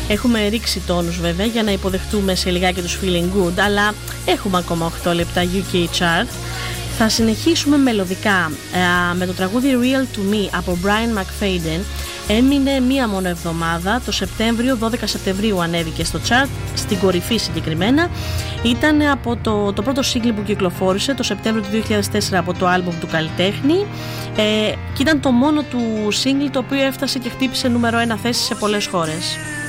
Έχουμε ρίξει τόνους βέβαια για να υποδεχτούμε σε λιγάκι τους Feeling Good, αλλά έχουμε ακόμα 8 λεπτά UK Chart. Θα συνεχίσουμε μελωδικά με το τραγούδι Real to Me από Brian McFadden. Έμεινε μία μόνο εβδομάδα, το Σεπτέμβριο, 12 Σεπτεμβρίου ανέβηκε στο chart, στην κορυφή συγκεκριμένα. Ήταν από το πρώτο single που κυκλοφόρησε το Σεπτέμβριο του 2004 από το άλμπουμ του καλλιτέχνη, και ήταν το μόνο του single το οποίο έφτασε και χτύπησε νούμερο 1 θέση σε πολλές χώρες.